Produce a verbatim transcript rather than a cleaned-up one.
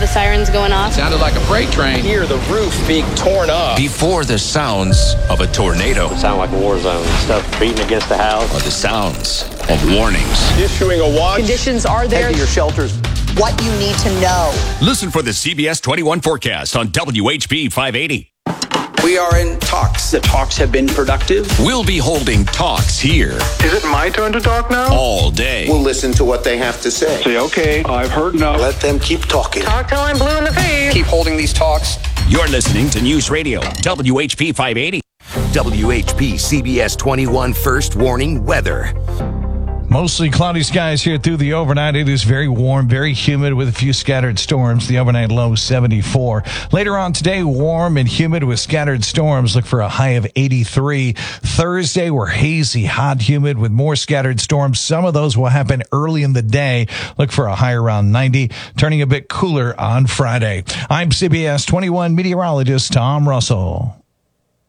the sirens going off. It sounded like a freight train. Hear the roof being torn up. Before the sounds of a tornado. It sounded like a war zone. Stuff beating against the house. Or the sounds of warnings. Issuing a watch. Conditions are there. Head to your shelters. What you need to know. Listen for the C B S twenty-one forecast on W H B five eighty. We are in talks. The talks have been productive. We'll be holding talks here. Is it my turn to talk now? All day. We'll listen to what they have to say. Say, okay, I've heard enough. Let them keep talking. Talk till I'm blue in the face. Keep holding these talks. You're listening to News Radio, W H P five eighty. W H P C B S twenty-one First Warning Weather. Mostly cloudy skies here through the overnight. It is very warm, very humid with a few scattered storms. The overnight low seventy-four. Later on today, warm and humid with scattered storms. Look for a high of eighty-three. Thursday, we're hazy, hot, humid with more scattered storms. Some of those will happen early in the day. Look for a high around ninety, turning a bit cooler on Friday. I'm C B S twenty-one meteorologist Tom Russell.